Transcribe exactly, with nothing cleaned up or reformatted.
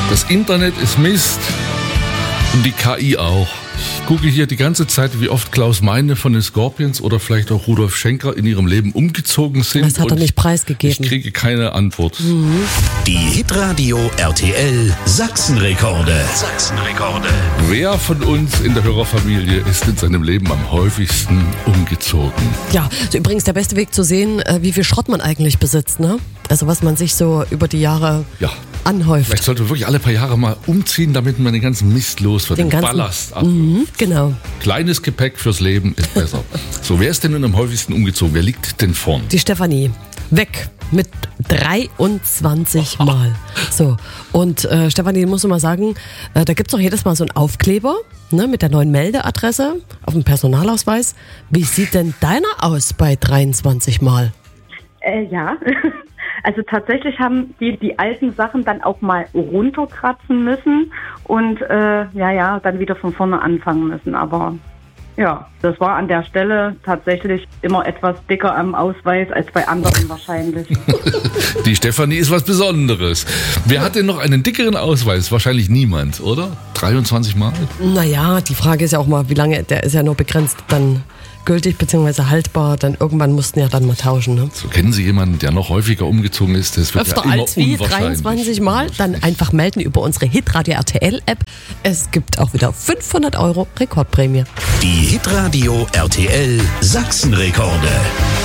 Das Internet ist Mist und die K I auch. Ich gucke hier die ganze Zeit, wie oft Klaus Meine von den Scorpions oder vielleicht auch Rudolf Schenker in ihrem Leben umgezogen sind. Das hat er nicht preisgegeben. Ich kriege keine Antwort. Mhm. Die Hitradio R T L Sachsenrekorde. Sachsenrekorde. Wer von uns in der Hörerfamilie ist in seinem Leben am häufigsten umgezogen? Ja, so übrigens der beste Weg zu sehen, wie viel Schrott man eigentlich besitzt, ne? Also was man sich so über die Jahre ja. anhäuft. Vielleicht sollte man wirklich alle paar Jahre mal umziehen, damit man den ganzen Mist los wird, den, den ganzen Ballast ab. Mhm, genau. Kleines Gepäck fürs Leben ist besser. So, wer ist denn nun am häufigsten umgezogen? Wer liegt denn vorn? Die Stefanie. Weg mit dreiundzwanzig Mal. So, und äh, Stefanie, muss ich mal sagen, äh, da gibt's doch jedes Mal so einen Aufkleber, ne, mit der neuen Meldeadresse auf dem Personalausweis. Wie sieht denn deiner aus bei dreiundzwanzig Mal? Äh, ja, also tatsächlich haben die die alten Sachen dann auch mal runterkratzen müssen und äh, ja, ja, dann wieder von vorne anfangen müssen. Aber ja, das war an der Stelle tatsächlich immer etwas dicker am Ausweis als bei anderen wahrscheinlich. Die Stefanie ist was Besonderes. Wer hat denn noch einen dickeren Ausweis? Wahrscheinlich niemand, oder? dreiundzwanzig Mal? Naja, die Frage ist ja auch mal, wie lange, der ist ja nur begrenzt dann gültig bzw. haltbar, dann irgendwann mussten ja dann mal tauschen. Ne? So, kennen Sie jemanden, der noch häufiger umgezogen ist? Das wird Öfter ja immer als wie unwahrscheinlich. dreiundzwanzig Mal, dann einfach melden über unsere Hitradio R T L App. Es gibt auch wieder fünfhundert Euro Rekordprämie. Die Hitradio R T L Sachsenrekorde.